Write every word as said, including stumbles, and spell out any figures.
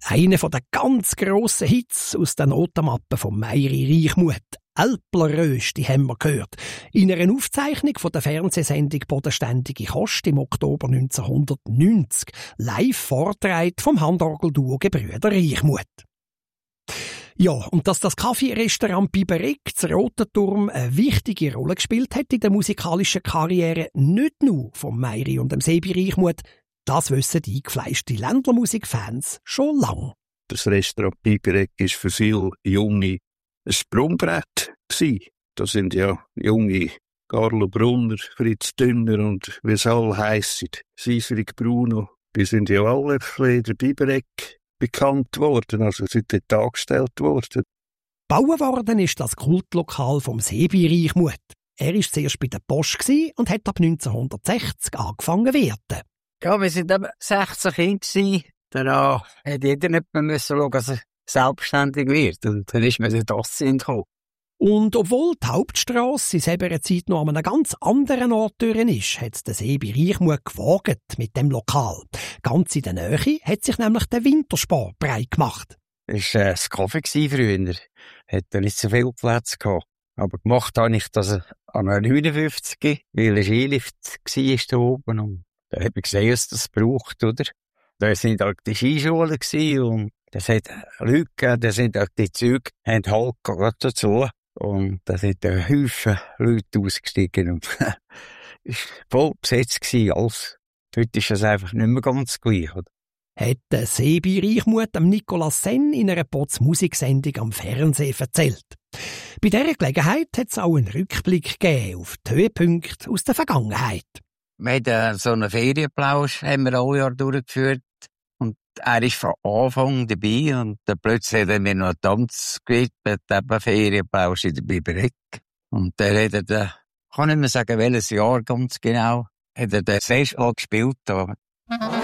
Einer der ganz grossen Hits aus der Notenmappe von Mayri Reichmuth. Älplerrösti haben wir gehört. In einer Aufzeichnung von der Fernsehsendung «Bodenständige Kost» im Oktober neunzehnhundertneunzig, live vorgetragen vom Handorgelduo Gebrüder Reichmuth. Ja, und dass das Kaffeerestaurant Bibereg zu Rotenturm eine wichtige Rolle gespielt hat in der musikalischen Karriere, nicht nur von Mayri und dem Sebi Reichmuth, das wissen die eingefleischte Ländlermusikfans schon lang. Das Restaurant Bibereg war für viele Junge ein Sprungbrett gewesen. Da sind ja junge Carlo Brunner, Fritz Dünner und wie es alle heissen, Siegfried Bruno. Die sind ja alle in der Bibereg bekannt worden, also sind dort angestellt worden. Bauen worden ist das Kultlokal vom Sebi Reichmuth. Er war zuerst bei der Post und hat ab neunzehnhundertsechzig angefangen zu werden. Ja, wir waren eben sechzehn Kinder. Danach musste jeder nicht mehr schauen, dass er selbstständig wird. Und dann ist mir der Dossin gekommen. Und obwohl die Hauptstrasse in selber Zeit noch an einem ganz anderen Ort durch ist, hat es der Sebi Reichmuth gewagt mit dem Lokal. Ganz in der Nähe hat sich nämlich der Wintersport breit gemacht. Das war äh, das Kaffee früher. Hatte nicht so viele Plätze gehabt. Aber gemacht habe ich das an einer neunundfünfzig, weil ein Skilift war da oben. Und da habe ich gesehen, was das braucht, oder? Da waren halt die Skischulen und das hat Leute gegeben, da sind auch die Züge, haben halt gerade dazu. Und da sind ein Haufen Leute ausgestiegen und es war voll besetzt gewesen, alles. Heute ist das einfach nicht mehr ganz gleich, oder? Hat der Sebi Reichmuth dem Nicolas Senn in einer Pots Musiksendung am Fernsehen erzählt. Bei dieser Gelegenheit hat es auch einen Rückblick gegeben auf die Höhepunkte aus der Vergangenheit. Wir haben so einen Ferienplausch haben wir alle Jahr durchgeführt. Und er ist von Anfang dabei. Und dann plötzlich hat er mir noch einen Tanz gewidmet, eben Ferienplausch in der Bibereg. Und der hat er, kann nicht mehr sagen, welches Jahr ganz genau, hat er das erste Mal gespielt. Aber